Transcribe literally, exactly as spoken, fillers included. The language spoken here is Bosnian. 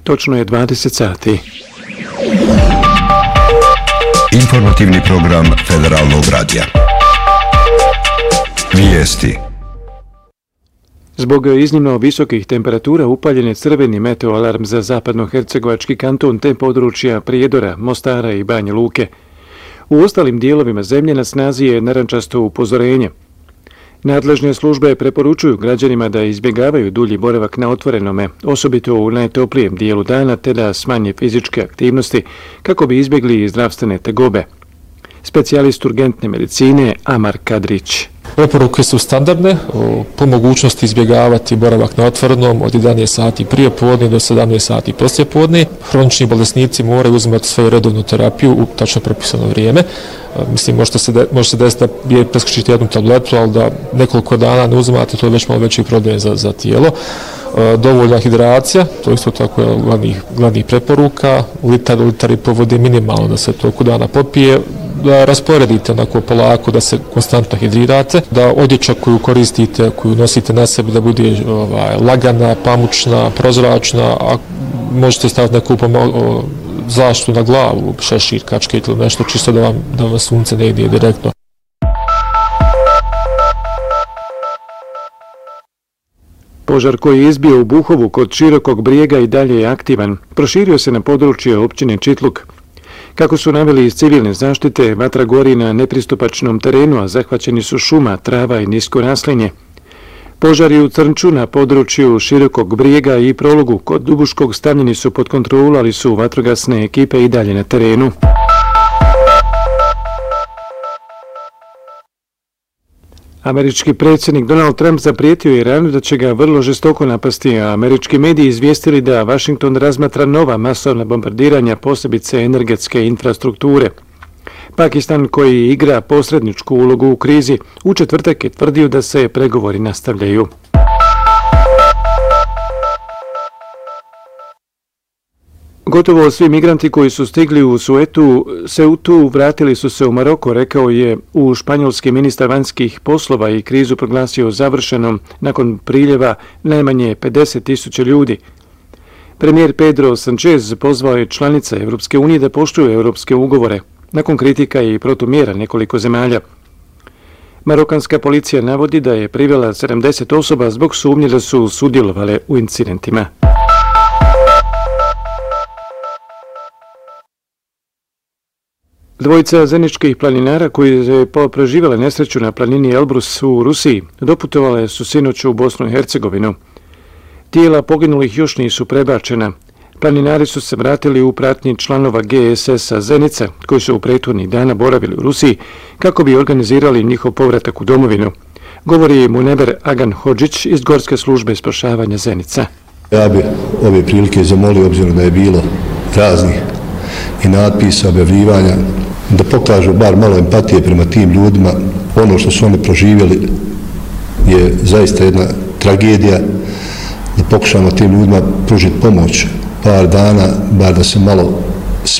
Točno je dvadeset sati. Informativni program Federalnog radija. Vijesti. Zbog iznimno visokih temperatura upaljen je crveni meteoalarm za zapadnohercegovački kanton te područja Prijedora, Mostara i Banja Luke. U ostalim dijelovima zemlje na snazi je narančasto upozorenje. Nadležne službe preporučuju građanima da izbjegavaju dulji boravak na otvorenome, osobito u najtoplijem dijelu dana, te da smanje fizičke aktivnosti kako bi izbjegli zdravstvene tegobe. Specijalist urgentne medicine Amar Kadrić. Preporuke su standardne, po mogućnosti izbjegavati boravak na otvorenom od jedanaest sati prije podne do sedamnaest sati poslije podne. Hronični bolesnici moraju uzimati svoju redovnu terapiju u tačno propisano vrijeme. Mislim, može se, de, može se desiti da je preskočiti jednu tabletu, ali da nekoliko dana ne uzimate, to je već malo veći problem za, za tijelo. Dovoljna hidracija, to isto tako je glavnih, glavnih preporuka, litar, litar i po vode minimalno da se toliko dana popije, da rasporedite onako polako, da se konstantno hidrirate, da odjeća koju koristite, koju nosite na sebi, da bude ovaj, lagana, pamučna, prozračna, a možete staviti neku pomalo, zaštitu na glavu, šešir, kačket ili nešto, čisto da vam, da vam sunce ne ide direktno. Požar koji je izbio u Buhovu kod Širokog Brijega i dalje je aktivan. Proširio se na područje općine Čitluk. Kako su naveli iz civilne zaštite, vatra gori na nepristupačnom terenu, a zahvaćeni su šuma, trava i nisko raslinje. Požari u Crnču na području Širokog Brijega i Prologu kod Dubuškog stavljeni su pod kontrolu, ali su vatrogasne ekipe i dalje na terenu. Američki predsjednik Donald Trump zaprijetio Iranu da će ga vrlo žestoko napasti, a američki mediji izvijestili da Washington razmatra nova masovna bombardiranja, posebice energetske infrastrukture. Pakistan, koji igra posredničku ulogu u krizi, u četvrtak je tvrdio da se pregovori nastavljaju. Gotovo svi migranti koji su stigli u Suetu, Seutu vratili su se u Maroko, rekao je u španjolski ministar vanjskih poslova i krizu proglasio završenom nakon priljeva najmanje pedeset tisuća ljudi. Premijer Pedro Sánchez pozvao je članice Europske unije da poštuju europske ugovore, nakon kritika i protumjera nekoliko zemalja. Marokanska policija navodi da je privela sedamdeset osoba zbog sumnje da su sudjelovale u incidentima. Dvojica zeničkih planinara koji je preživjela nesreću na planini Elbrus u Rusiji doputovale su sinoć u Bosnu i Hercegovinu. Tijela poginulih još nisu prebačena. Planinari su se vratili u pratnji članova G S S-a Zenica, koji su u prethodnih dana boravili u Rusiji kako bi organizirali njihov povratak u domovinu. Govori Muneber Agan Hodžić iz Gorske službe spašavanja Zenica. Ja bi ove prilike zamolio, obzirom da je bilo raznih i natpisa, objavljivanja, da pokažu bar malo empatije prema tim ljudima. Ono što su oni proživjeli je zaista jedna tragedija, da pokušamo tim ljudima pružiti pomoć par dana, bar da se malo